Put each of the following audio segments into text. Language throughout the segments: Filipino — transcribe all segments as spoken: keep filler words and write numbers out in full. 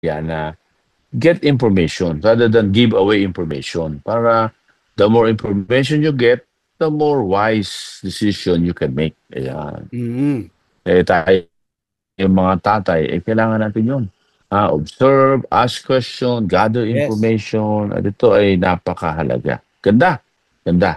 na get information rather than give away information. Para the more information you get, the more wise decision you can make. Ayan. Mm. Eh tayo, yung mga tatay, eh kailangan natin yun. Ah, observe, ask question, gather Yes. information. At ito ay napakahalaga. Ganda. Ganda.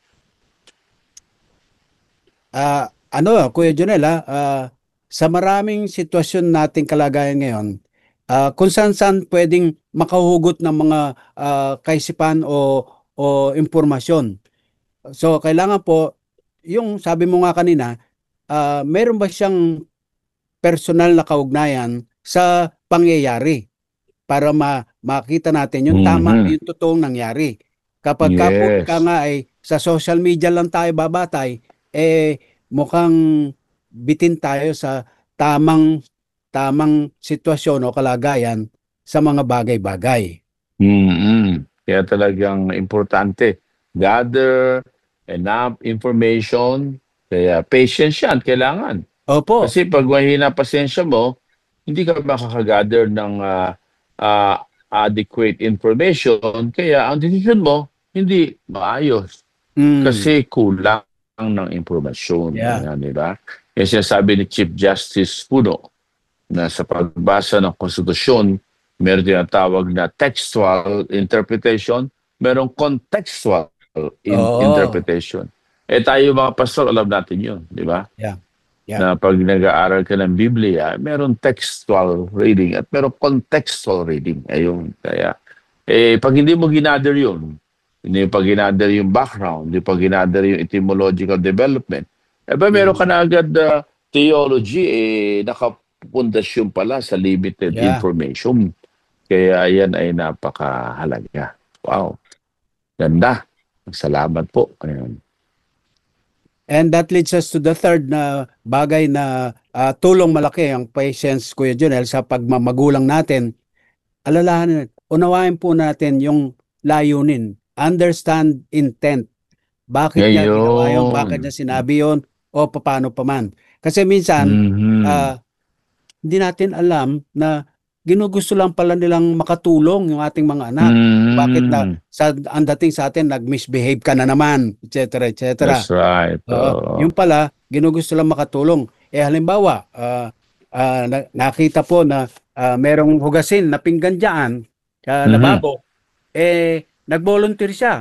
Ah, ano, Kuya Jonel, ah, ah, sa maraming sitwasyon nating kalagayan ngayon, ah, kung saan-saan pwedeng makahugot ng mga ah, kaisipan o o impormasyon. So kailangan po, yung sabi mo nga kanina, ah, meron ba siyang personal na kaugnayan sa pangyayari para ma makita natin yung tama, Mhm. yung totoong nangyari. Kapag ka po ika Yes. nga ay sa social media lang tayo babatay, eh mukhang bitin tayo sa tamang tamang sitwasyon o kalagayan sa mga bagay-bagay. Mm. Kaya talagang importante. Gather enough information. Kaya patience yan, kailangan. Opo. Kasi pag mahina pasensya mo, hindi ka makakagather ng ah, ah, adequate information. Kaya ang decision mo, hindi maayos. Mm, Kasi kulang ng impormasyon. yeah. Ayan, di ba? Yung sinasabi ni Chief Justice Puno na sa pagbasa ng konstitusyon, meron tinatawag na textual interpretation, merong contextual in- Oo. interpretation. Eh tayo mga pastor, alam natin yun, di ba? Yeah. Yeah. Na pag nag-aaral ka ng Biblia, meron textual reading at meron contextual reading. Ayun, kaya, eh, pag hindi mo ginather yun, hindi pa ginather yung background, hindi pa ginather yung etymological development, eh ba meron ka Mm, na agad uh, theology, eh, nakapundasyon pala sa limited yeah. information. Kaya yan ay napakahalaga. Wow, ganda. Salamat po. Ayun. And that leads us to the third na bagay na ah, tulong malaki ang patience, Kuya Jonel, sa pagmamagulang natin. Alalahanin, unawain po natin yung layunin. Understand intent. Bakit niya ginawa yun? Bakit Ngayon. niya sinabi yun? O paano pa man. Kasi minsan, Mhm. ah, hindi natin alam na ginugusto lang pala nilang makatulong yung ating mga anak. Bakit na Mhm. sa, ang dating sa atin, nag-misbehave ka na naman, et cetera, et cetera. That's right. Oo, Oo. yung pala ginugusto lang makatulong. Eh halimbawa, ah, ah, na- nakita po na ah, merong hugasin na pinggan diyan sa Mhm. lababo, eh nag-volunteer siya.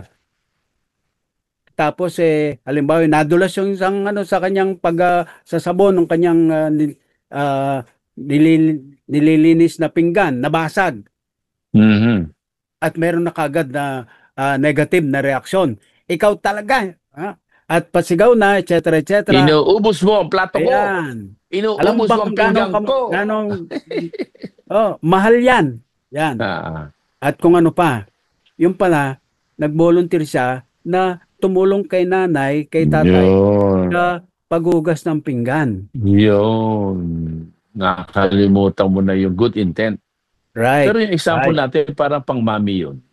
Tapos eh halimbawa nadulas yung isang ano sa kanyang pag ah, sa sabon ng kanyang ah, ni- ah, nilil- nililinis na pinggan, nabasag Mhm. at meron na kagad na ah, negative na reaksyon. Ikaw talaga, ha? At pasigaw na, et cetera, et cetera. Inuubos mo ang plato ko. Ayan. Alam mo Inuubos ba mo ang kung gaano pinggan kam- ko. gaano oh, mahal 'yan. 'Yan. Ah, At kung ano pa, yung pala nag-volunteer siya na tumulong kay nanay, kay tatay yun. sa paghugas ng pinggan. Yun. Nakalimutan mo na yung good intent. Right. Pero yung example Right. natin, parang pang mami yun.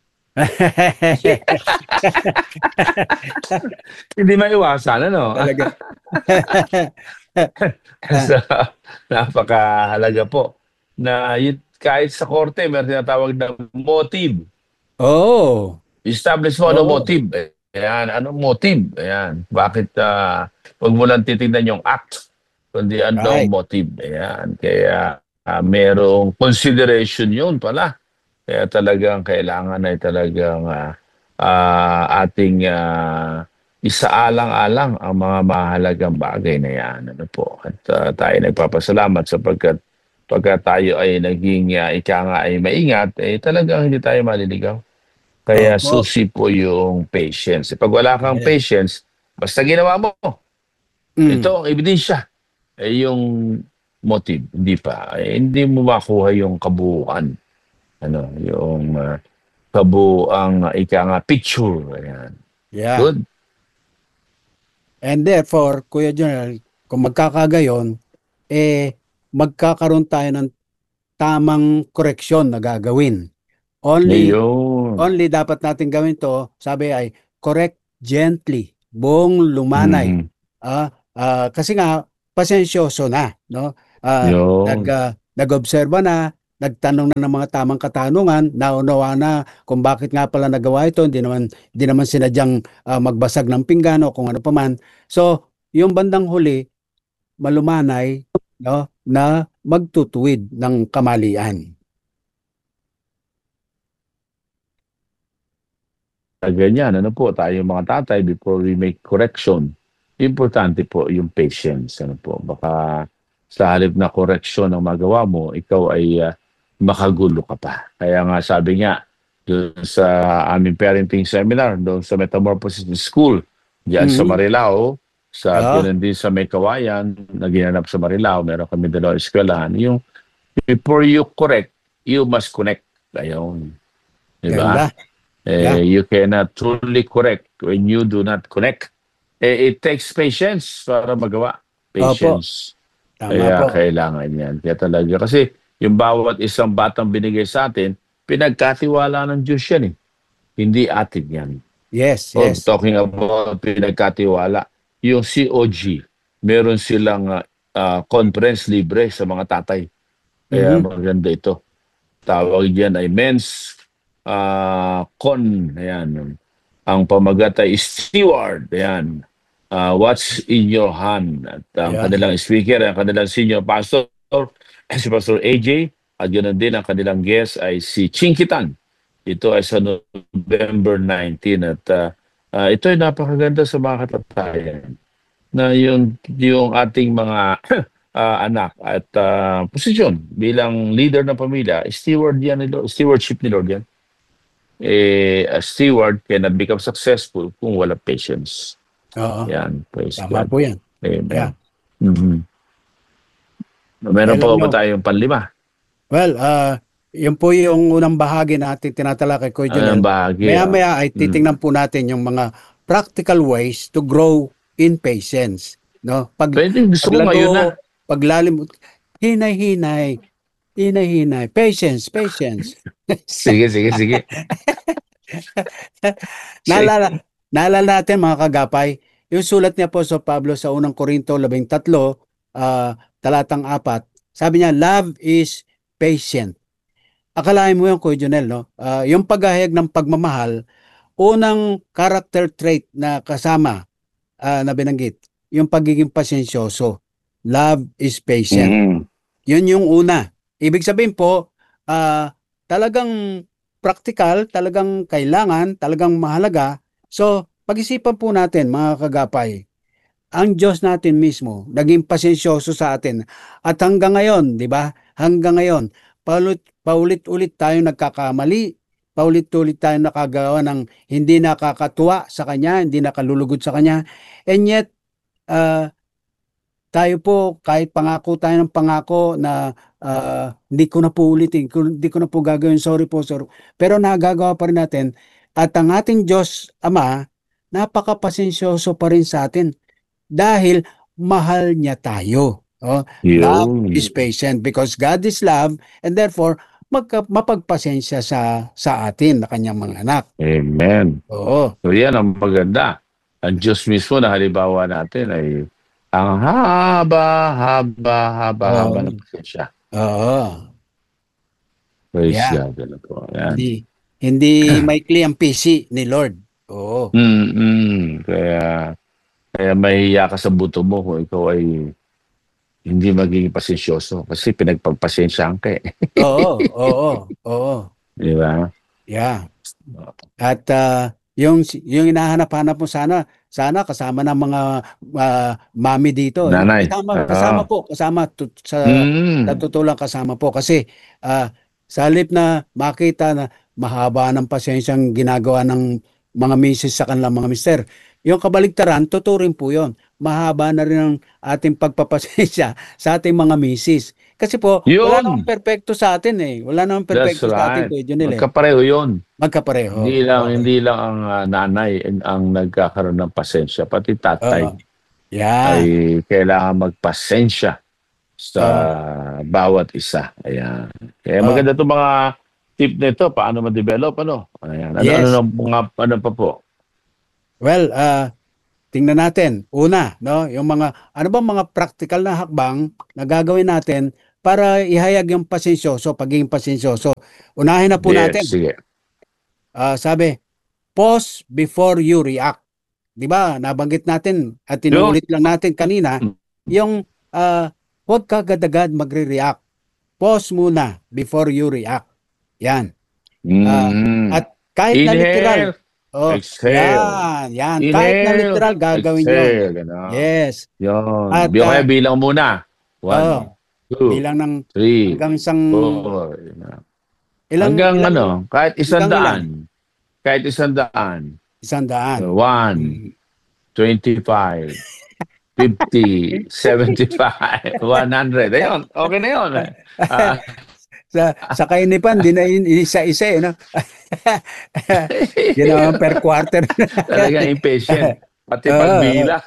Hindi maiwasan, ano? Talaga. Ah, So, napakahalaga po na yun, kahit sa korte, meron tinatawag na motive. oh. Establish mo anong Oh. motive. Eh. Ayan, anong motive? Ayan. Bakit, ah, wag mo lang titignan yung act, kundi ano ang Right. motive. Ayan. Kaya, ah, merong consideration yun pala. Kaya talagang kailangan ay talagang ah, ah, ating ah, isaalang-alang ang mga mahalagang bagay na yan. Ano po? At ah, tayo nagpapasalamat sapagkat pagka tayo ay naging ah, ika nga ay maingat, eh talagang hindi tayo maliligaw. Kaya Opo. susi po yung patience. Pag wala kang Yes. patience, basta ginawa mo, ito Mm. ang ebidensya. Eh yung motive, hindi pa. Eh, hindi mo makuha yung kabuuan. Ano, yung ah, kabuuang ika nga picture. Ayan. Yeah. Good. And therefore, Kuya Jonel, kung magkakagayon, eh magkakaroon tayo ng tamang koreksyon na gagawin. Only Ngayon. only dapat natin gawin to, sabi ay correct gently, buong lumanay. Mhm. Ah, ah, kasi nga pasensyoso na, no? Ah, nag Yun. ah, nag-obserba na, nagtanong na ng mga tamang katanungan, naunawa na kung bakit nga pala nagawa ito, hindi naman, hindi naman sinadyang ah, magbasag ng pinggan o kung ano paman. So, yung bandang huli, malumanay, no, na magtutuwid ng kamalian. Ah, ganyan, ano po, tayo mga tatay, before we make correction, importante po yung patience. Ano po, baka sa halip na correction ang magawa mo, ikaw ay ah, makagulo ka pa. Kaya nga sabi nga, doon sa aming parenting seminar, doon sa Metamorphosis School, diyan sa Mhm. Marilao, sa Ah, ganoon din sa May Kawayan, na ginanap sa Marilao, meron kami dalawang eskwelahan. Yung before you correct, you must connect. Ayun, di ba? ganda. Eh, Yeah. you cannot truly correct when you do not connect. Eh, it takes patience para magawa. Opo, Patience. tama Kaya po. kailangan yan. Kaya talaga. Kasi yung bawat isang batang binigay sa atin, pinagkatiwala ng Diyos yan eh. Hindi atin yan. Yes, Oh, yes. talking about pinagkatiwala, yung C O G, meron silang ah, ah, conference libre sa mga tatay. Kaya Mhm. maganda ito. Tawag diyan ay men's ah, con. Ayan. Ang pamagat ay steward. Ayan. Ah, what's in your hand? At ang Yeah. kanilang speaker, ang kanilang senior pastor, si Pastor A J. At ganoon din ang kanilang guest ay si Chinkitan. Ito ay sa November nineteenth. At ah, ah, ito ay napakaganda sa mga katatayan na yung yung ating mga ah, anak at ah, posisyon bilang leader ng pamilya, steward yan ni Lord, stewardship ni Lord yan. Eh, a steward cannot become successful kung wala patience. Oo, Yan, praise tama God. po yan. Yeah. Amen. Mhm. Eh, Meron alam pa nyo, ba tayong panlima? well, ah, yun po yung unang bahagi natin tinatalakay ko, Anong Junel. bahagi? Ah? Maya-maya ay Mm. titingnan po natin yung mga practical ways to grow in patience. No? Pag, Pwede, gusto ko ngayon na. paglalo, paglalim, hinay-hinay, hinay-hinay, patience, patience. Sige, sige, sige. Sige. Naalala, naalala natin mga kagapay, yung sulat niya po sa Pablo sa unang Korinto labing tatlo, ah, talatang apat, sabi niya, love is patient. Akalain mo yun, Kuya Junel, no? Ah, yung paghahayag ng pagmamahal, unang character trait na kasama ah, na binanggit, yung pagiging pasensyoso. Love is patient. Mm. Yun yung una. Ibig sabihin po, ah, talagang practical, talagang kailangan, talagang mahalaga. So, pag-isipan po natin, mga kagapay, ang Diyos natin mismo, naging pasensyoso sa atin. At hanggang ngayon, di ba? Hanggang ngayon, paulit, paulit-ulit tayo nagkakamali, paulit-ulit tayo nakagawa ng hindi nakakatuwa sa Kanya, hindi nakalulugod sa Kanya. And yet, ah, tayo po, kahit pangako tayo ng pangako na ah, hindi ko na po ulitin, kung- hindi ko na po gagawin, sorry po, sorry. Pero nagagawa pa rin natin. At ang ating Diyos Ama, napakapasensyoso pa rin sa atin dahil mahal niya tayo. Oh, love is Yun. patient because God is love and therefore magka, mapagpasensya sa sa atin na kanyang mga anak. Amen. Oo. So yan ang maganda. Ang Diyos mismo na halimbawa natin ay ang haba, haba, haba, haba Oo. ng pasensya. Oo. Praise Yeah. God. Ano po. Yan. Hindi hindi maikli ang P C ni Lord. Oo. Mm-mm. Kaya, kaya mahihiya ka sa buto mo kung ikaw ay hindi magiging pasensyoso kasi pinagpagpasensyaan ka eh. Oo, oo, oo. Di ba? Yeah. At ah, yung yung hinahanap-hanap mo sana, sana kasama ng mga ah, mami dito. Nanay. Kasama kasama Oo. po, kasama tu- sa sa Mm. totoo lang kasama po kasi ah, sa halip na makita na mahaba ng pasensyang ginagawa ng mga misis sa kanilang mga mister. Yung kabaligtaran, totoo rin po yun. Mahaba na rin ang ating pagpapasensya sa ating mga misis. Kasi po, wala namang Yun. perpekto sa atin eh. Wala namang That's perpekto sa atin, right. Kuya Junel eh. Magkapareho yun. Hindi Magkapareho. lang Oo. hindi lang ang ah, nanay ang ang nagkakaroon ng pasensya, pati tatay Oo. ay Yeah. kailangan magpasensya sa Oo. bawat isa. Ayan. Kaya Oo. maganda 'tong mga tip nito, paano ma-develop ano. Ayan. Ano ano Yes. ng mga ano pa po? Well, ah, tingnan natin. Una, no, yung mga ano bang mga practical na hakbang na gagawin natin para ihayag yung pasensyoso, pagiging pasensyoso. Unahin na po Yes, natin. sige. Ah, sabi, pause before you react. 'Di ba? Nabanggit natin at Yun. tinuulit lang natin kanina yung ah, huwag ka agad-agad magre-react. Pause muna before you react. Yan. Ah, Mm. at kahit na literal, Inhale, oh, exhale. yan, yan. Kahit na Inhale, literal, gagawin yon. exhale. Gano'n. Yes. Yun. At Bi- ah, Kaya bilang muna. oh, One, two, bilang ng three, hanggang isang four. ilang Hanggang ilang ano, kahit isang hanggang ilan? daan. Kahit isang daan. Isang daan. One, Mm. twenty-five, fifty, seventy-five, one hundred. Ayun, okay na yun. Ah, sa sa kainipan, di na in- isa-isa eh, no? Di naman per quarter. talagang impatient. Pati Oo, oo. pagbilang.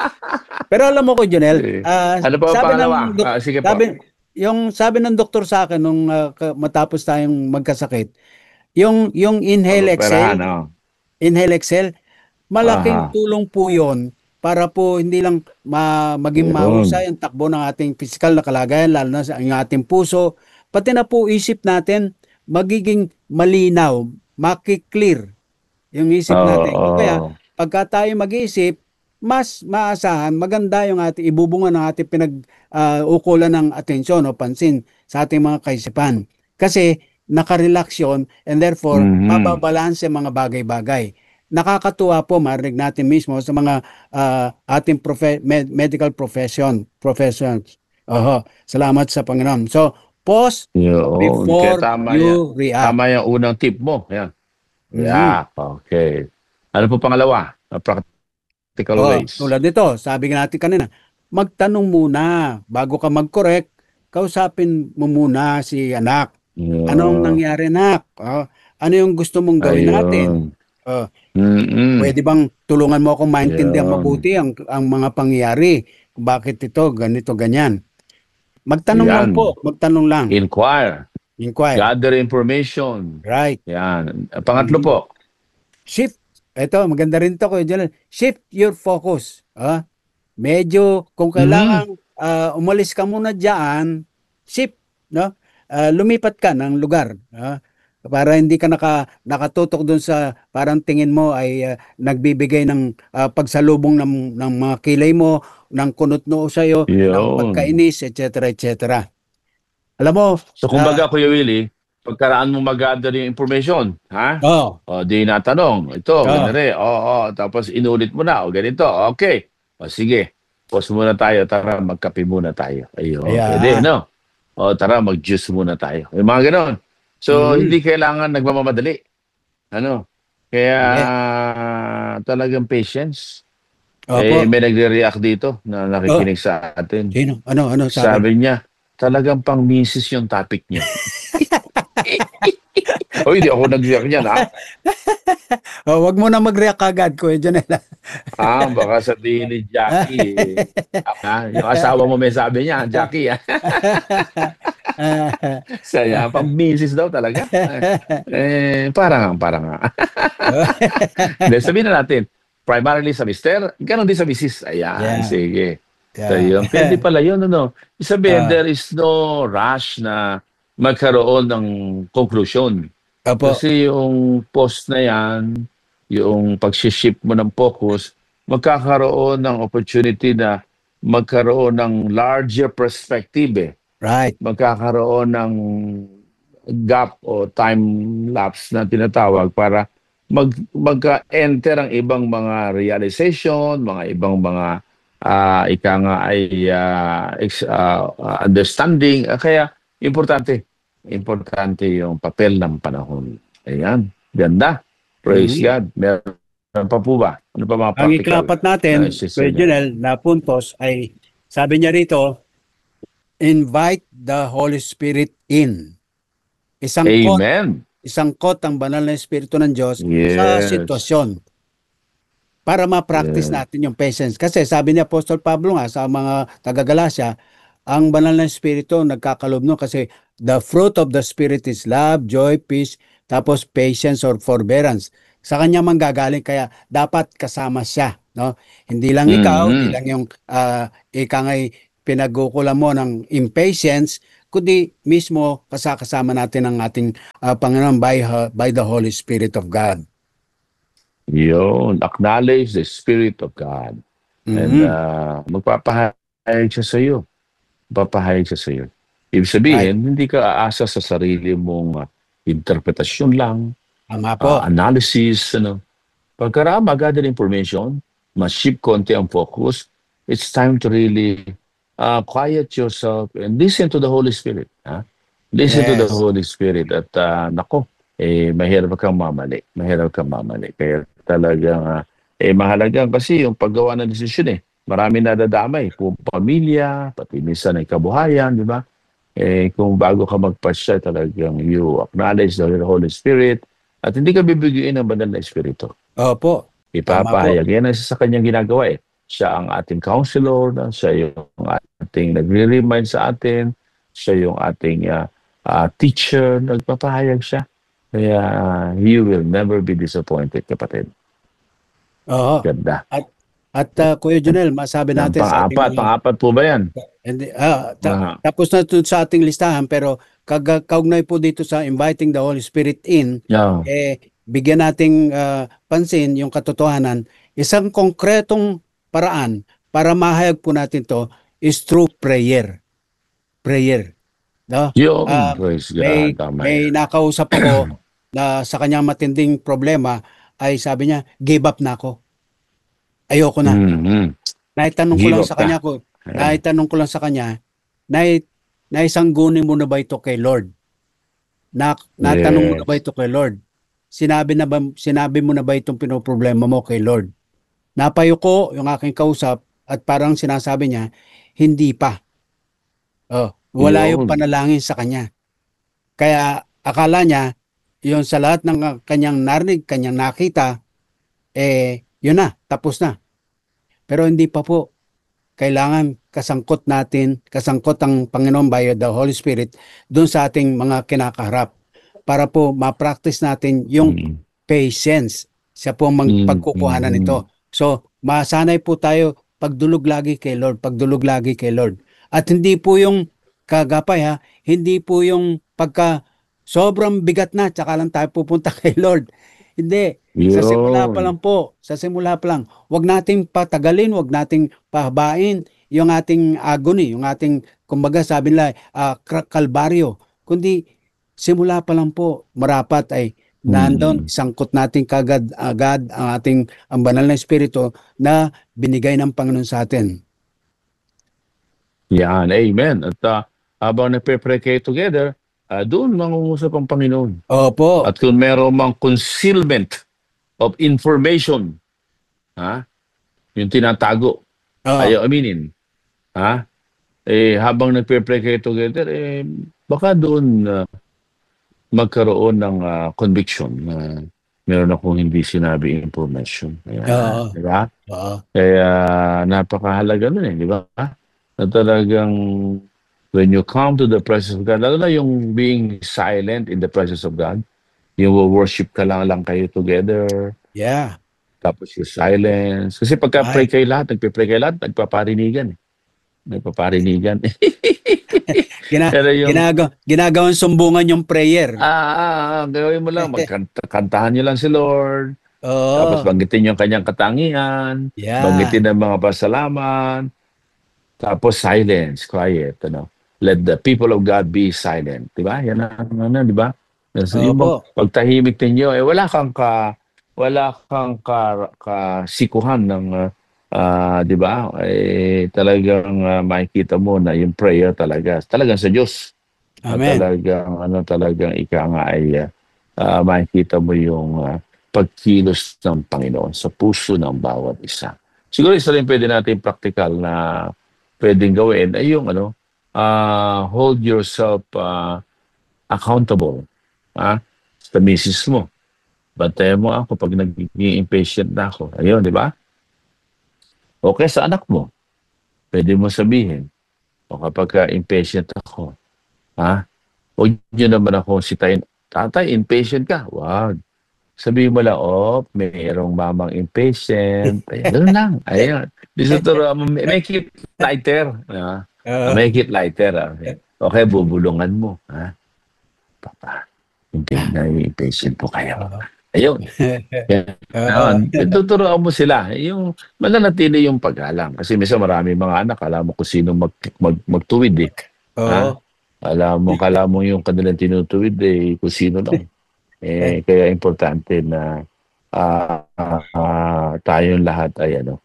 Pero alam mo ko, Junel, Eh, ah, Ano pa ang sabi pangalawa? ng dok- Ah, sige po. sabi yung sabi ng doktor sa akin nung ah, ka- matapos tayong magkasakit, yung yung inhale Pag-operahan, exhale, oh. inhale exhale, malaking Aha. tulong po 'yon para po hindi lang ma, maging Yun. mahusay ang takbo ng ating physical na kalagayan, lalo na sa ang ating puso, pati na po isip natin magiging malinaw, maki-clear yung isip natin. Kung kaya Oo. pagka tayo mag-iisip, mas maasahan, maganda yung ating ibubunga ng ating pinag ah, ukulan ng atensyon o pansin sa ating mga kaisipan. Kasi nakarelax yun and therefore Mhm. mababalanse ang mga bagay-bagay. Nakakatuwa po marinig natin mismo sa mga ah, ating profe- med- medical profession professions. Oho, salamat sa Panginoon. So, pause Yun. Kaya before tama yan. you react. Tama yung unang tip mo. Yan. Mhm. Yeah. Okay. Ano po pangalawa? Uh, Practical Oh, ways. tulad nito, sabi nga natin kanina, magtanong muna bago ka mag-correct, kausapin mo muna si anak. Anong Yun. nangyari, anak? Oh, ano yung gusto mong gawin natin? Ayun. Oh, Mm-mm. pwede bang tulungan mo akong maintindihan Yun. mabuti ang ang mga pangyayari? Bakit ito, ganito, ganyan? Magtanong lang Yan. po, magtanong lang. Inquire. Inquire. Gather information. Right. Yan. Pangatlo Mhm. po. Shift. Ito, maganda rin to, Kuya Jonel. Shift your focus. Ah, medyo, kung Mhm. kailangan ah, umalis ka muna diyan, shift, no? Ah, lumipat ka ng lugar. Ah, para hindi ka naka, nakatutok doon sa parang tingin mo ay ah, nagbibigay ng ah, pagsalubong ng, ng mga kilay mo, ng kunot noo sa'yo, ng Yun. pagkainis, et cetera, et cetera. Alam mo, So, ah, kumbaga, Kuya Willie, pagkaraan mo mag-gather yung information, ha? oh, O, di natanong. Ito, Oh. ganire. Oo, oo. Tapos inulit mo na. O, ganito. Okay. O, sige. Pause muna tayo. Tara, magkape muna tayo. Ayun. Ayan. Pwede, no? O, tara, mag-juice muna tayo. Yung mga ganon. So, Mhm. hindi kailangan nagmamamadali. Ano? Kaya, talagang patience. opo. Eh, may nagre-react dito na nakikinig sa atin. Sino? Ano, ano sabi? Sabi niya, talagang pang misis yung topic niya. O, hindi ako nag-react niyan, ha? Oh, wag mo na mag-react agad, Kuya Jonel. Ah, baka sabihin ni Jackie. eh, ah, yung asawa mo may sabi niya, Jackie. Ah. Saya, pang misis daw talaga. Eh, parang, parang. Hindi, sabihin na natin, primarily sa mister, ganun din sa misis. Ayan, Yeah. sige. So, Yeah. yun. Pwede pala yun, ano. Sabihin, Ah. there is no rush na magkaroon ng conclusion. Opo. Kasi yung post na yan, yung pag-shift mo ng focus, magkakaroon ng opportunity na magkaroon ng larger perspective eh. Right. Magkakaroon ng gap o time lapse na tinatawag para mag magka-enter ang ibang mga realization, mga ibang mga ah, ika nga ay ah, ex- ah, ah, understanding. Ah, kaya importante, importante yung papel ng panahon. Ayan, ganda. Praise Mhm. God. Meron pa po ba? Ano pa mga Ang practical? ikaapat natin, na isi-share Kuya niya? Jonel, na puntos ay, sabi niya rito, invite the Holy Spirit in. Isang quote, Amen. isang quote ang banal na Espiritu ng Diyos sa Yes. sitwasyon para ma-practice Yes. natin yung patience. Kasi sabi ni Apostol Pablo nga sa mga taga-Galacia, ang banal na Espiritu nagkakalob nun kasi the fruit of the Spirit is love, joy, peace, tapos patience or forbearance. Sa kanya manggagaling kaya dapat kasama siya, no? Hindi lang ikaw, Mhm. hindi lang yung uh, ika nga'y pinagkukulan mo ng impatience, kundi mismo kasakasama natin ang ating ah, Panginoon by, ha- by the Holy Spirit of God. Yun, acknowledge the Spirit of God. And Mhm. uh, magpapahayag siya sa iyo. Magpapahayag siya sa iyo. Ibig Right. sabihin, hindi ka aasa sa sarili mong uh, interpretasyon lang, Tama uh, po. analysis, ano. Pagkarama, gather information, mas shift konti ang focus, it's time to really uh, quiet yourself and listen to the Holy Spirit. Ha? Listen to the Yes. Holy Spirit at uh, nako, eh, mahirap kang mamali. Mahirap kang mamali. Kaya talagang, uh, eh, mahalaga kasi yung paggawa ng desisyon eh. Marami nadadamay, kung pamilya, pati minsan ay kabuhayan, di ba? Eh, kung bago ka magpasya, talagang you acknowledge the Holy Spirit at hindi ka bibigyan ng banal na Espiritu. Opo. Tama po. Ipapahayag. Yan ang isa sa kanyang ginagawa eh. Siya ang ating counselor, na siya yung ating nagre-remind sa atin, siya yung ating uh, uh, teacher, nagpapahayag siya. Kaya uh, you will never be disappointed, kapatid. Oo. Ganda. At at ah, Kuya Junel, masabi Ng natin sa ating pang-apat, mga pang-apat po ba yan? hindi, ah, ta- Ah, tapos na ito sa ating listahan, pero kaga, kaugnay po dito sa inviting the Holy Spirit in, yeah. eh, bigyan nating ah, pansin yung katotohanan. Isang konkretong paraan para mahayag po natin to is through prayer. Prayer. No? Yun, Ah, praise God. may Tama may yan. nakausap ako na sa kanyang matinding problema ay sabi niya, give up na ako. Ayoko na. Mhm. Naitanong ko Give lang up sa ka. kanya ko, Yeah. naitanong ko lang sa kanya, nai naisanggunin mo na ba ito kay Lord? Na, natanong mo na ba Yes. ito kay Lord? Sinabi na ba sinabi mo na ba itong pinoproblema mo kay Lord? Napayuko yung aking kausap at parang sinasabi niya, hindi pa. Oh, wala yung Yun. panalangin sa kanya. Kaya akala niya, yung sa lahat ng ah, kanyang narinig, kanyang nakita, eh, yun na, tapos na. Pero hindi pa po. Kailangan kasangkot natin, kasangkot ang Panginoon by the Holy Spirit doon sa ating mga kinakaharap para po ma-practice natin yung Mm. patience. Siya po ang mag- Mm. pagkukuhanan Mm. nito. So, masanay po tayo pagdulog lagi kay Lord, pagdulog lagi kay Lord. At hindi po yung kagapay ha, hindi po yung pagka sobrang bigat na, tsaka lang tayo pupunta kay Lord. Hindi. Sa simula pa Yun. lang po, sa simula pa lang, wag nating patagalin, wag nating pahabain yung ating agony, yung ating, kumbaga sabi nila, ah, kra- kalbaryo. Kundi, simula pa lang po, marapat ay nandun, Mm. sangkot natin kagad agad ang ating ang banal na espiritu na binigay ng Panginoon sa atin. Yan, amen. At uh, habang nagpe-pray kayo together, uh, doon mangungusap ang Panginoon. Opo. At kung meron mang concealment of information, ha, yung tinatago, Oo. ayaw aminin, ha, eh, habang nagpe-pray kayo together, eh, baka doon uh, magkaroon ng uh, conviction na meron akong hindi sinabi information. Ayan, Oo. di ba? Oo. Kaya napakahalaga nun eh, di ba? Na talagang when you come to the presence of God, lalo na yung being silent in the presence of God, yung worship ka lang lang kayo together, Yeah. tapos yung silence. Kasi pagka-pray Right. kayo lahat, nagpe-pray kayo lahat, nagpaparinigan eh. Nagpaparinigan. Gina, Pero yung, ginagawa, ginagawang sumbungan yung prayer. ah, ah, ah, gawin mo lang, magkantahan nyo lang si Lord, tapos Oo. banggitin yung kanyang katangian, Yeah. banggitin ang mga pasalamat, tapos silence, quiet, ano. Let the people of God be silent. Di ba? Yan ang ano, di ba? So, yung Opo. pagtahimik ninyo, eh wala kang ka, wala kang ka, kasikuhan ng, uh, uh, di ba? Eh, talagang uh, makikita mo na yung prayer talaga, talagang sa Diyos. At Amen. talagang, ano, talagang ika nga ay uh, makikita mo yung uh, pagkilos ng Panginoon sa puso ng bawat isa. Siguro isa rin pwede natin practical na pwedeng gawin ay yung ano, uh, hold yourself uh, accountable, ha? Sa misis mo. Bantayan mo ako pag nagiging impatient na ako. Ayun, di ba? Okay, sa anak mo. Pwede mo sabihin, o kapag ka impatient ako, ha? Huwag nyo naman ako sitayin, tatay, impatient ka. Wag. Sabihin mo lang, oh, mayroong mamang impatient. Ayan, ganun lang. Ayun. This is to, um, make it lighter. Uh, Oo. make it lighter. Uh. Okay, bubulungan mo, ha? Papa, hindi na patient po kayo. Oo. Ayun. Kaya Oo. noon, tuturuan mo sila yung mananatili yung paggalang. Kasi minsan marami mga anak, alam mo kung sino mag, mag, magtuwid eh. Ha? Oo. Alam mo, kala mo yung kanilang tinutuwid eh, kung sino lang. Eh, kaya importante na ah ah, ah, tayong lahat ay ano,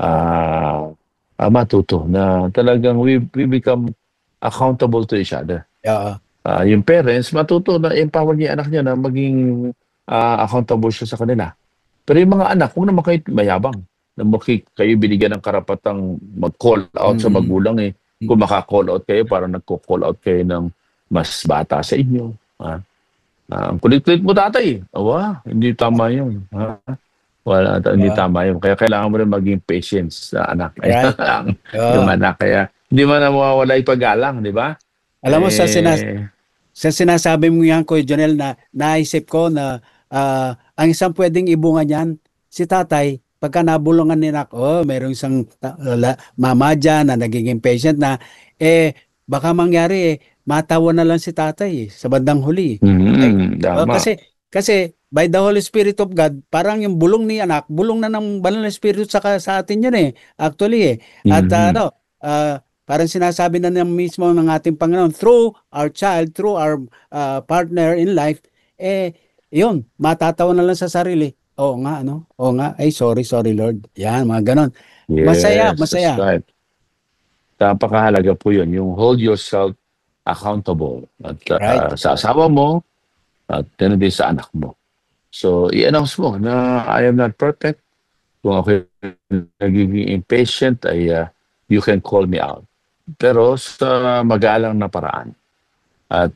ah, ah, matuto na talagang we, we become accountable to each other. Oo. Ah, yung parents, matuto na empower niya yung anak niya na maging ah, accountable siya sa kanila. Pero yung mga anak, kung naman kayo mayabang, na maki, kayo binigyan ng karapatang mag-call out sa Mm. magulang eh. Kung maka-call out kayo, parang nagko-call out kayo ng mas bata sa inyo. Ha? Ah, ang kulit-kulit mo tatay. Awa, hindi tama yun. Ha? Wala, hindi Oo. tama yun. Kaya kailangan mo rin maging patience sa anak. Right. Ayan, yung Oo. anak. Kaya hindi man na mawawala yung paggalang, di ba? Alam mo sa sinas Eh, sa sinasabi mo yan, Kuya Jonel, na naisip ko na ah, ang isang pwedeng ibunga niyan, si tatay, pagka nabulungan ni Nak, oh, mayroong isang ta- la- mama dyan na nagiging patient na, eh, baka mangyari, eh, matawa na lang si tatay eh, sa bandang huli. Ay, mm, oh, tama. kasi, kasi by the Holy Spirit of God, parang yung bulong ni anak, bulong na ng Banal na Espiritu sa, sa atin yun eh, actually eh. At ah, Mhm. ano, ah, parang sinasabi na ng mismo ng ating Panginoon, through our child, through our uh, partner in life, eh, yun, matatawa na lang sa sarili. Oo nga, ano? Oo nga, ay, sorry, sorry, Lord. Yan, mga ganon. Masaya, Yes, that's masaya. right. Napakahalaga po yun, yung hold yourself accountable at Right? ah, sa asawa mo at ganoon din sa anak mo. So, i-announce mo na I am not perfect. Kung ako nagiging impatient, ay ah, you can call me out. Pero sa magalang na paraan at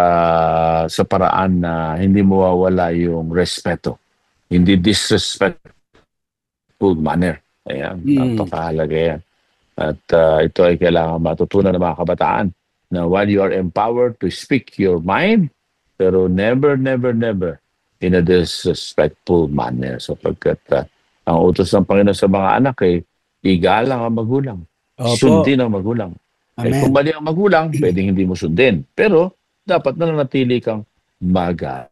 ah, sa paraan na hindi mawawala yung respeto, hindi disrespectful manner. Ayan, Mm. napakahalaga yan. At ah, ito ay kailangan matutunan ng mga kabataan na while you are empowered to speak your mind, pero never, never, never in a disrespectful manner. Sapagkat ah, ang utos ng Panginoon sa mga anak ay igalang ang magulang, Opo. sundin ang magulang. Eh kung Amen. mali ang magulang, pwedeng hindi mo sundin. Pero dapat nananatili kang magalang.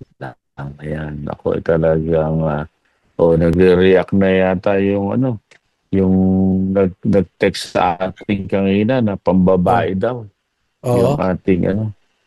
Ayan, ako ay talagang uh, oh, nagre-react na yata yung ano, yung nag nag-text sa ating kanina na Oh. pambabae daw yung Oo. ating ano,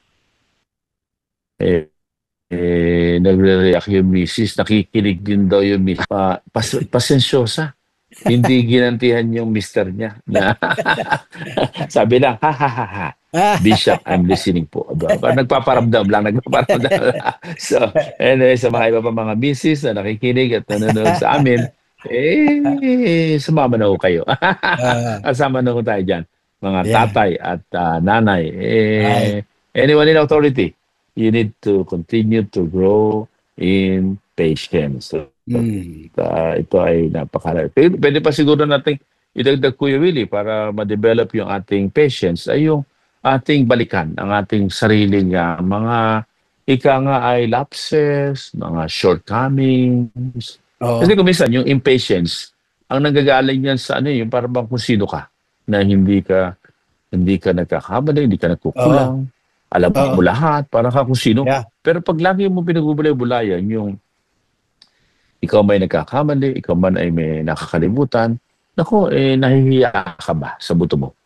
eh, eh nagre-react yung misis, nakikinig din daw yung misis. Pa, pas, pasensyosa. Hindi ginantihan yung mister niya na sabi lang, ha ha ha ha. Bishop, I'm listening po. Aba, parang nagpaparamdam lang, nagpaparamdam lang. So, anyway, sa mga iba pa mga misis na nakikinig at nanonood sa amin, eh, sumama na ho kayo. Ah, Kasama na ho tayo dyan. Mga yeah. tatay at ah, nanay. Eh, Right. anyone in authority, you need to continue to grow in patience. So, Mm. ah, ito ay napakahalaga. Pwede, pwede pa siguro nating idagdag, Kuya Willie, para ma-develop yung ating patience ay yung ating balikan ang ating sariling ah, mga ika nga ay lapses, mga shortcomings. Kasi Oo. kung minsan yung impatience, ang nanggagaling yan sa ano, eh, yung parang bang kung sino ka na hindi ka hindi ka nagkakamali, hindi ka Oo. nagkukulang, alam mo Oo. lahat, parang ka kung sino. Yeah. Pero pag lagi mo pinagbubulay-bulayan yung ikaw may nagkakamali, ikaw man ay may nakakalimutan, naku, eh, nahihiya ka ba sa buto mo?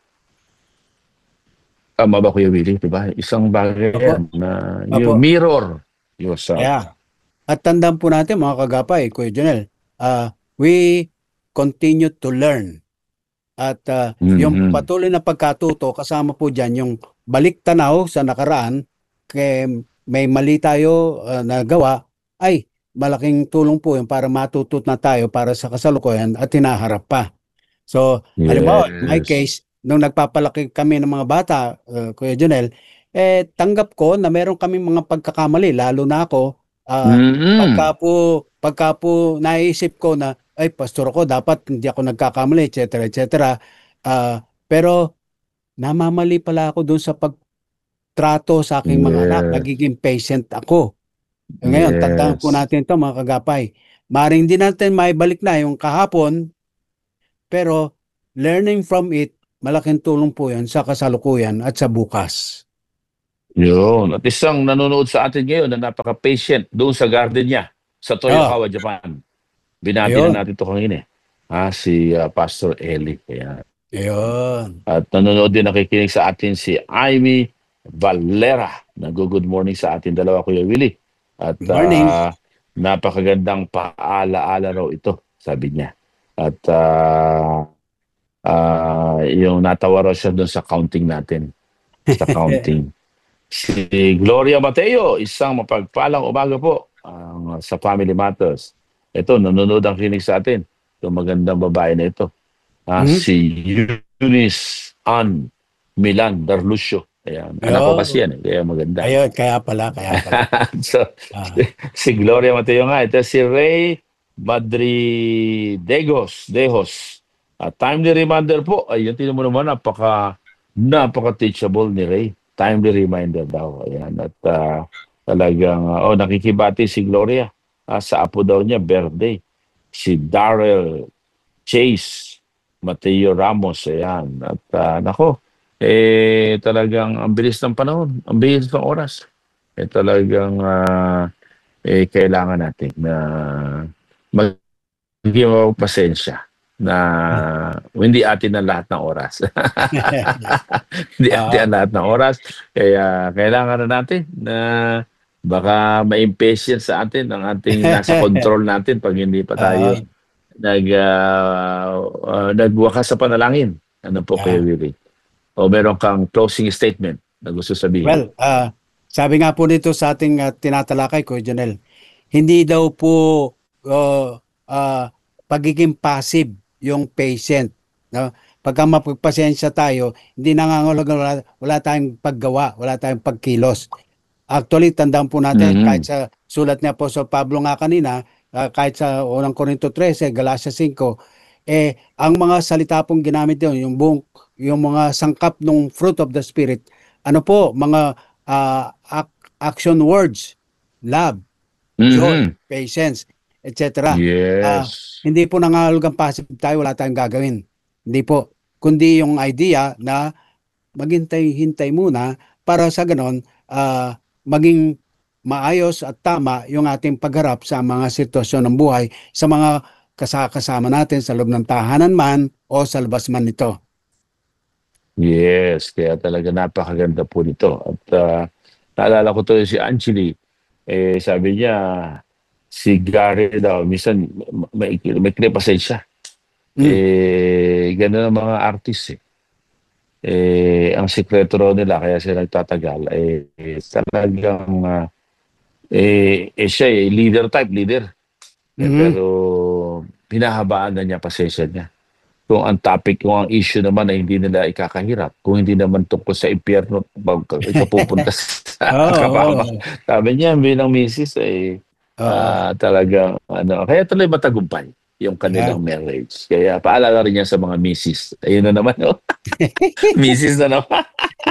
Tama ba, Kuya Willie, 'di ba? Isang bagay Opo. yan na Opo. you mirror yourself. Yeah. At tandaan po natin mga kagapay, Kuya Jonel, ah, we continue to learn. At ah, yung Mhm. patuloy na pagkatuto, kasama po dyan yung balik tanaw sa nakaraan, kay may mali tayo ah, na gawa, ay malaking tulong po yung para matutut na tayo para sa kasalukuyan at hinaharap pa. So, halimbawa, in my Yes. case, nung nagpapalaki kami ng mga bata, uh, Kuya Jonel, eh, tanggap ko na meron kaming mga pagkakamali, lalo na ako, ah, Mm. pagka po, pagka po naisip ko na, ay, pastor ako, dapat hindi ako nagkakamali, et cetera, et cetera. Ah, pero, namamali pala ako doon sa pagtrato sa aking mga anak, Yes. nagiging patient ako. Ngayon, tandaan po Yes. natin ito mga kagapay. Maring din natin maibalik na yung kahapon, pero learning from it, malaking tulong po yan sa kasalukuyan at sa bukas. Yun. At isang nanonood sa atin ngayon na napaka-patient doon sa garden niya sa Ah, Toyokawa, Japan. Binati na ayun, natin ito kanina. Ah, si ah, Pastor Eli. Kaya. ayun. At nanonood din, nakikinig sa atin si Amy Valera. Nag-good morning sa atin dalawa, Kuya Willie. At Morning. ah, napakagandang paalaala raw ito, sabi niya. At ah, ah, yung natawa raw siya doon sa counting natin. Sa counting. Si Gloria Mateo, isang mapagpalang umaga po ang sa Family Matters. Ito, nanonood ang kinig sa atin. Itong magandang babae na ito. Ah, Mhm. si Eunice Ann Milan Darlucio. Ayan. Anak ko kasi Ayun, yan, eh, kaya maganda. ayun, kaya pala, kaya pala. So, Ah, si Gloria Mateo nga. Ito si Ray Madridegos, Dejos. Ah, timely reminder po. Ayun, tinan mo naman, napaka, napaka-teachable ni Ray. Timely reminder daw. Ayan. At ah, talagang, ah, oh, nakikibati si Gloria. Ah, sa apo daw niya, birthday. Si Darrell Chase Mateo Ramos. Ayan. At ah, nako, eh, talagang ang bilis ng panahon. Ang bilis ng oras. Eh, talagang ah, eh, kailangan natin na maging pasensya na hindi atin ang lahat ng oras. Hindi atin ah, ang lahat ng oras. Kaya kailangan na natin na baka ma-impatient sa atin ang ating nasa control natin pag hindi pa ah, tayo nag, ah, ah, nagwakas sa panalangin. Ano po kayo, ah. Willie? O meron kang closing statement na gusto sabihin? Well, ah, sabi nga po dito sa ating ah, tinatalakay ko, Janelle, hindi daw po uh, ah, pagiging passive yung patient. No? Pagka mapagpasensya tayo, hindi nangangahulugan wala, wala tayong paggawa, wala tayong pagkilos. Actually, tandaan po natin, kahit Mhm. sa sulat ni Apostol Pablo nga kanina, ah, kahit sa unang Korinto thirteen, Galacia five, eh, ang mga salita pong ginamit doon, yung buong, yung mga sangkap ng fruit of the Spirit, ano po, mga ah, ac- action words, love, joy, Mhm. patience, et cetera. Ah, Yes. hindi po nangangahulugang passive tayo, wala tayong gagawin. Hindi po. Kundi yung idea na maghintay-hintay muna para sa ganon ah, maging maayos at tama yung ating pagharap sa mga sitwasyon ng buhay, sa mga kasakasama natin sa loob ng tahanan man o sa labas man nito. Yes, kaya talaga napakaganda po nito. At ah, naalala ko to si Angeli, eh sabi niya, si Gary daw, minsan ma- may, may pasensya. Mm. Eh, ganun ang mga artist eh. Eh, ang sikreto raw nila, kaya sila nagtatagal, eh, eh talagang, ah, eh, eh siya eh, leader type, leader. Eh, Mhm. pero, pinahabaan na niya pasensya niya. Kung ang topic, kung ang issue naman ay hindi nila ikakahirap, kung hindi naman tungkol sa impyerno, pag ikapupunta sa Oo, kapama. oo. Sabi niya, bilang misis ay Oo. ah, talagang, ano, kaya tuloy matagumpay yung kanilang Yan. marriage. Kaya paalala rin niya sa mga misis. Ayun na naman, oh. Misis na naman.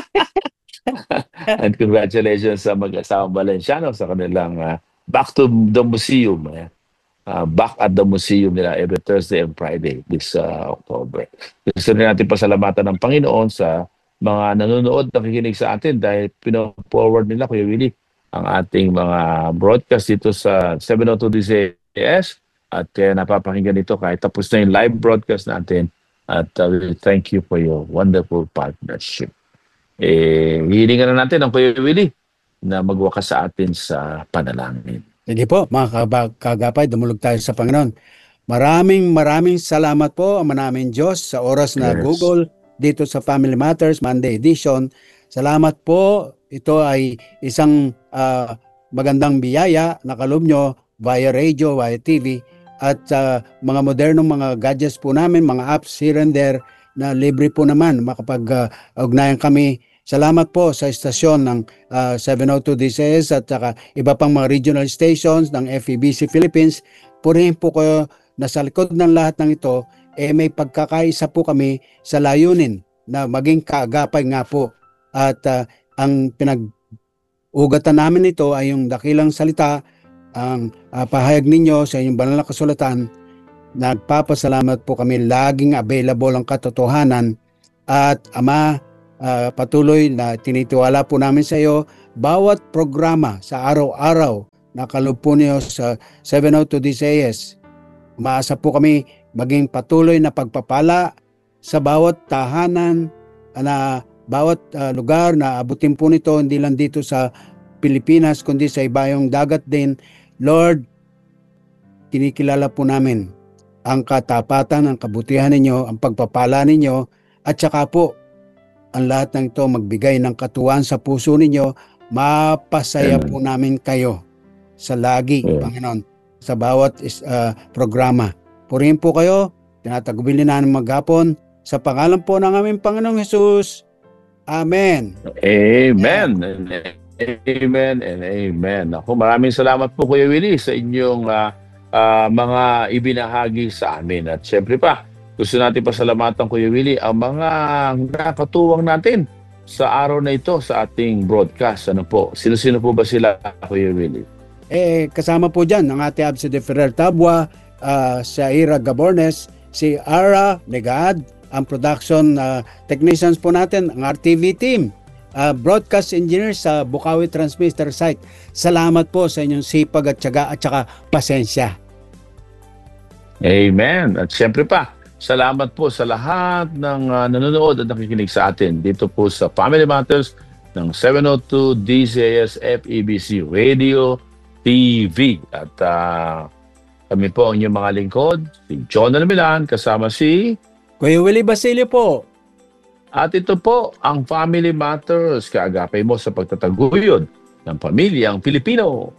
And congratulations sa mag-asawang Valenciano sa kanilang ah, Back to the Museum. Eh. Ah, back at the museum nila every Thursday and Friday this uh, October. Gusto rin natin pasalamatan ng Panginoon sa mga nanonood, nakikinig sa atin dahil pino-forward nila, Kuya Willie, ang ating mga broadcast dito sa seven oh two D C S at kaya napapakinggan ito kahit tapos na yung live broadcast natin at uh, we thank you for your wonderful partnership. Eh, hihilingan na natin ang Kuya Willie na magwakas sa atin sa panalangin. Sige po, mga kaba- kagapay, dumulog tayo sa Panginoon. Maraming maraming salamat po, Ama namin Diyos, sa oras na Yes. Google dito sa Family Matters Monday Edition. Salamat po. Ito ay isang ah, magandang biyaya na kaloob nyo via radio, via T V, at ah, mga modernong mga gadgets po namin, mga apps here and there na libre po naman makapag-ugnayan kami. Salamat po sa istasyon ng ah, seven oh two D C S at saka iba pang mga regional stations ng F E B C Philippines. Purihin po kayo na sa likod ng lahat ng ito, eh may pagkakaisa po kami sa layunin na maging kaagapay nga po. At ah, ang pinag-ugatan namin ito ay yung dakilang salita, ang ah, pahayag ninyo sa inyong banal na kasulatan. Nagpapasalamat po kami, laging available ang katotohanan At Ama, uh, patuloy na tinitiwala po namin sa iyo bawat programa sa araw-araw na kaloob po niyo sa seven oh two D Z A S. Umaasa po kami maging patuloy na pagpapala sa bawat tahanan na bawat uh, lugar na abutin po nito, hindi lang dito sa Pilipinas kundi sa ibayong dagat din. Lord, kinikilala po namin ang katapatan, ang kabutihan ninyo, ang pagpapala ninyo, at saka po ang lahat ng ito magbigay ng katuwaan sa puso ninyo. Mapasaya Amen. Po namin kayo sa lagi, yeah. Panginoon, sa bawat uh, programa. Purihin po kayo, tinatagubilin na ng maghapon, sa pangalan po ng aming Panginoong Jesus. Amen. Amen. Amen. Amen and amen. Ako, maraming salamat po Kuya Willie sa inyong uh, uh, mga ibinahagi sa amin. At syempre pa, gusto natin pasalamatan Kuya Willie ang mga nakatuwang natin sa araw na ito sa ating broadcast. Ano po? Sino-sino po ba sila, Kuya Willie? Eh, kasama po dyan ang ate Absi de Ferrer Tabua, uh, si Ira Gabornes, si Ara Legad, ang production uh, technicians po natin, ang R T V team, uh, broadcast engineers sa Bukawi Transmitter Site. Salamat po sa inyong sipag at tiyaga at saka pasensya. Amen. At syempre pa, salamat po sa lahat ng uh, nanonood at nakikinig sa atin dito po sa Family Matters ng seven oh two D Z A S F E B C Radio T V. At uh, kami po ang inyong mga lingkod, si John Almilan, kasama si Kuya Willie Basilio po. At ito po ang Family Matters, kaagapay mo sa pagtataguyod ng pamilyang Pilipino.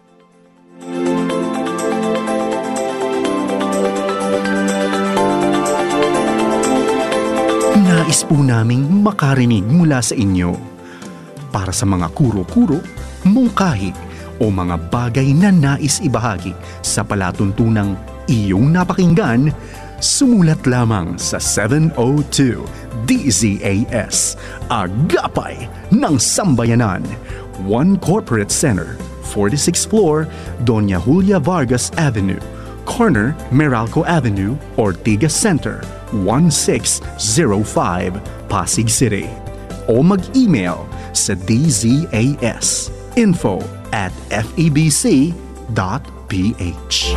Nais po naming makarinig mula sa inyo para sa mga kuro-kuro, mungkahi o mga bagay na nais ibahagi sa palatuntunang iyong napakinggan. Sumulat lamang sa seven oh two D Z A S, Agapay ng Sambayanan, One Corporate Center, forty-sixth floor, Doña Julia Vargas Avenue, corner Meralco Avenue, Ortigas Center, one six zero five, Pasig City. O mag-email sa d z a s info at f e b c dot p h.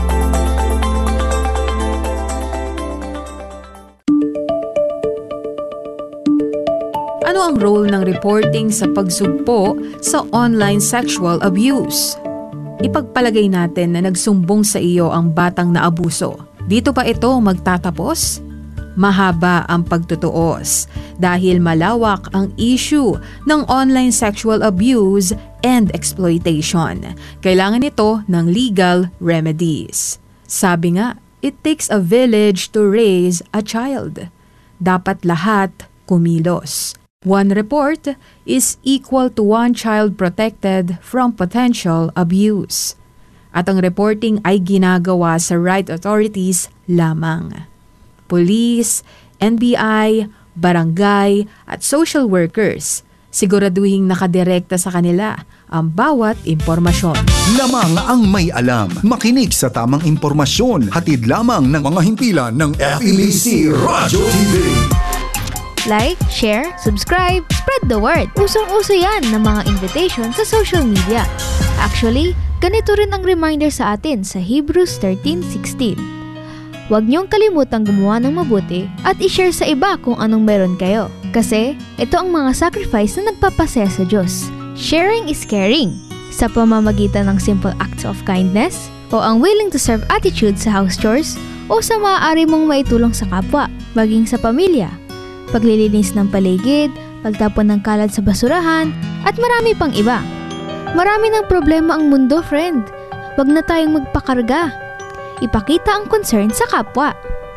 Ano ang role ng reporting sa pagsugpo sa online sexual abuse? Ipagpalagay natin na nagsumbong sa iyo ang batang naabuso. Dito pa ito magtatapos? Mahaba ang pagtutuos dahil malawak ang issue ng online sexual abuse and exploitation. Kailangan ito ng legal remedies. Sabi nga, it takes a village to raise a child. Dapat lahat kumilos. One report is equal to one child protected from potential abuse. At ang reporting ay ginagawa sa right authorities lamang. Police, N B I, barangay at social workers, siguraduhing nakadirekta sa kanila ang bawat impormasyon. Lamang ang may alam. Makinig sa tamang impormasyon. Hatid lamang ng mga himpilan ng F E B C Radio T V. Like, share, subscribe, spread the word. Usong-uso yan ng mga invitation sa social media. Actually, ganito rin ang reminder sa atin sa Hebrews thirteen sixteen. Huwag niyong kalimutang gumawa ng mabuti at i-share sa iba kung anong meron kayo. Kasi ito ang mga sacrifice na nagpapasaya sa Diyos. Sharing is caring. Sa pamamagitan ng simple acts of kindness o ang willing to serve attitude sa house chores o sa maaari mong maitulong sa kapwa, maging sa pamilya. Paglilinis ng paligid, pagtapon ng kalat sa basurahan, at marami pang iba. Marami ng problema ang mundo, friend. Huwag na tayong magpakarga. Ipakita ang concern sa kapwa.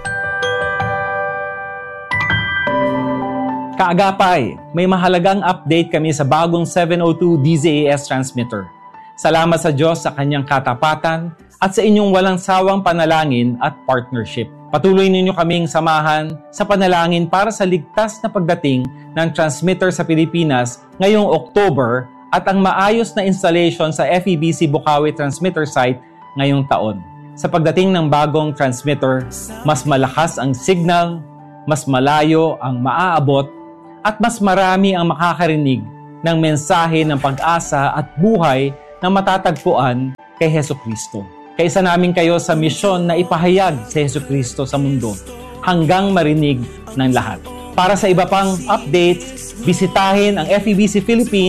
Kaagapay, may mahalagang update kami sa bagong seven oh two D Z A S transmitter. Salamat sa Diyos sa kanyang katapatan at sa inyong walang sawang panalangin at partnership. Patuloy ninyo kaming samahan sa panalangin para sa ligtas na pagdating ng transmitter sa Pilipinas ngayong October at ang maayos na installation sa F E B C Bukawi Transmitter Site ngayong taon. Sa pagdating ng bagong transmitter, mas malakas ang signal, mas malayo ang maaabot at mas marami ang makakarinig ng mensahe ng pag-asa at buhay na matatagpuan kay Hesukristo. Kaisa namin kayo sa misyon na ipahayag si Hesukristo sa mundo hanggang marinig ng lahat. Para sa iba pang updates, bisitahin ang F E B C Philippines